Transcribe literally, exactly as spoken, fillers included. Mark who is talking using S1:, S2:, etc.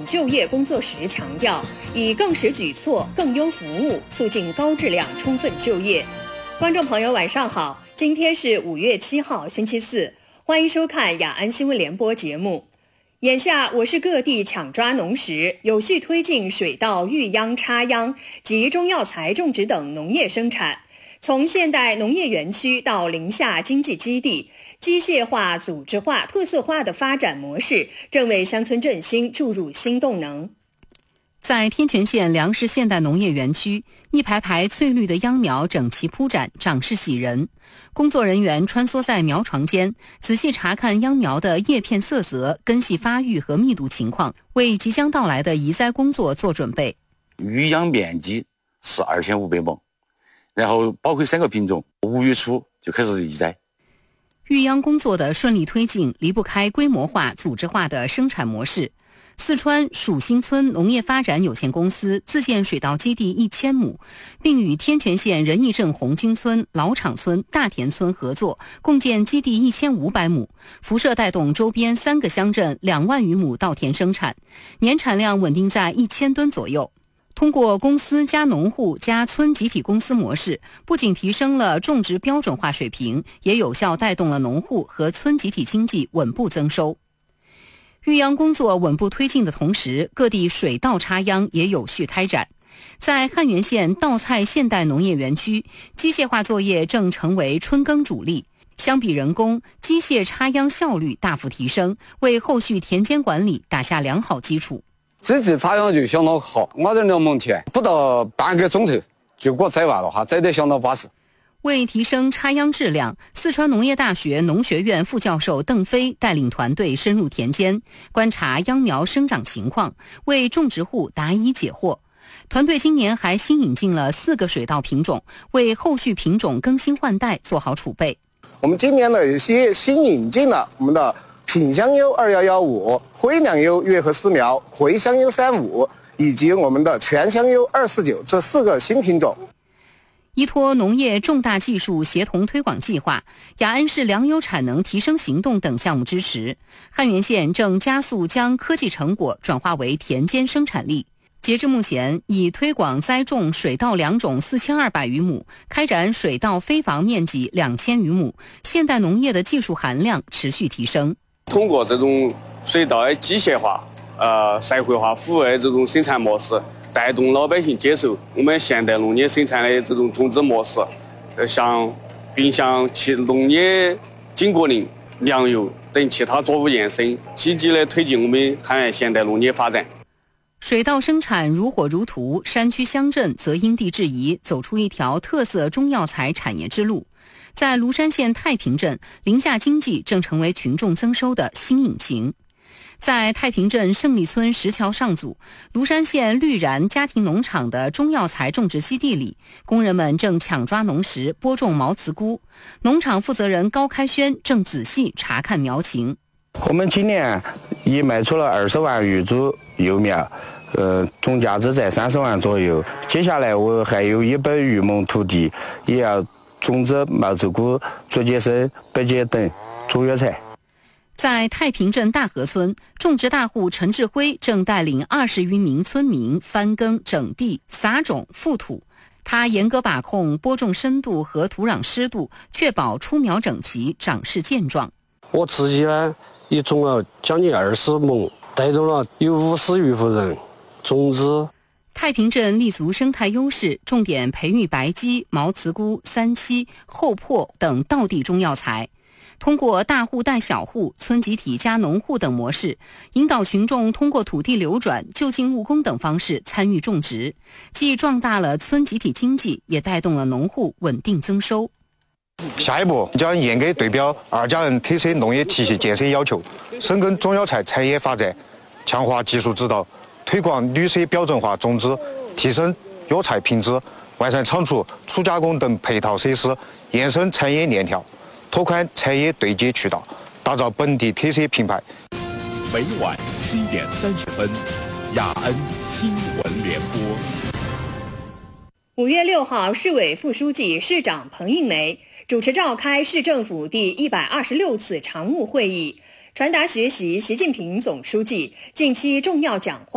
S1: 就业工作时强调，以更实举措、更优服务，促进高质量充分就业。观众朋友，晚上好，今天是五月七号，星期四，欢迎收看雅安新闻联播节目。眼下，我市各地抢抓农时，有序推进水稻、育秧、插秧及中药材种植等农业生产。从现代农业园区到林下经济基地，机械化、组织化、特色化的发展模式正为乡村振兴注入新动能。
S2: 在天全县粮食现代农业园区，一排排翠绿的秧苗整齐铺展，长势喜人。工作人员穿梭在苗床间，仔细查看秧苗的叶片色泽、根系发育和密度情况，为即将到来的移栽工作做准备。
S3: 育秧面积是二千五百亩，然后包括三个品种，五月初就开始移栽。
S2: 育秧工作的顺利推进，离不开规模化、组织化的生产模式。四川蜀新村农业发展有限公司自建水稻基地一千亩，并与天全县仁义镇红军村、老场村、大田村合作，共建基地一千五百亩，辐射带动周边三个乡镇两万余亩稻田生产，年产量稳定在一千吨左右。通过公司加农户加村集体公司模式，不仅提升了种植标准化水平，也有效带动了农户和村集体经济稳步增收。育秧工作稳步推进的同时，各地水稻插秧也有序开展。在汉源县稻菜现代农业园区，机械化作业正成为春耕主力。相比人工，机械插秧效率大幅提升，为后续田间管理打下良好基础。
S4: 机器插秧就相当好，我这两亩田不到半个钟头就给我摘完了哈，摘得相当巴适。
S2: 为提升插秧质量，四川农业大学农学院副教授邓飞带领团队深入田间，观察秧苗生长情况，为种植户答疑解惑。团队今年还新引进了四个水稻品种，为后续品种更新换代做好储备。
S5: 我们今年呢，有些新引进了我们的品香优二一一五、辉良优月禾丝苗、回香优三五以及我们的全香优二四九这四个新品种。
S2: 依托农业重大技术协同推广计划、雅安市粮油产能提升行动等项目支持，汉源县正加速将科技成果转化为田间生产力。截至目前，已推广栽种水稻良种四千二百余亩，开展水稻飞防面积两千余亩，现代农业的技术含量持续提升。
S4: 通过这种水稻的机械化、呃社会化服务的这种生产模式，带动老百姓接受我们现代农业生产的这种种植模式，呃，向并向其农业紧果林、粮油等其他作物延伸，积极的推进我们汉源现代农业发展。
S2: 水稻生产如火如荼，山区乡镇则因地制宜，走出一条特色中药材产业之路。在庐山县太平镇，林下经济正成为群众增收的新引擎。在太平镇胜利村石桥上组、庐山县绿然家庭农场的中药材种植基地里，工人们正抢抓农时播种毛茨菇。农场负责人高开轩正仔细查看苗情。
S6: 我们今年已卖出了二十万余株幼苗，呃，总价值在三十万左右。接下来我还有一百余亩土地，也要种植毛茨菇、竹节参、白芥等中药材。
S2: 在太平镇大河村，种植大户陈志辉正带领二十余名村民翻耕、整地、撒种、覆土。他严格把控播种深度和土壤湿度，确保出苗整齐、长势健壮。
S7: 我自己呢，也种了将近二十亩，带动了有五十余户人种植。
S2: 太平镇立足生态优势，重点培育白芨、毛茨菇、三七、厚朴等道地中药材。通过大户带小户、村集体加农户等模式，引导群众通过土地流转、就近务工等方式参与种植，既壮大了村集体经济，也带动了农户稳定增收。
S8: 下一步将严格对标二家人特色农业体系建设要求，深耕中药材产业发展，强化技术指导，推广绿色标准化种植，提升药材品质，完善厂储、初加工等配套设施，延伸产业链条，拓宽产业对接渠道，打造本地特色品牌。
S9: 每晚七点三十分，雅安新闻联播。
S1: 五月六号，市委副书记、市长彭映梅主持召开市政府第一百二十六次常务会议，传达学习习近平总书记近期重要讲话。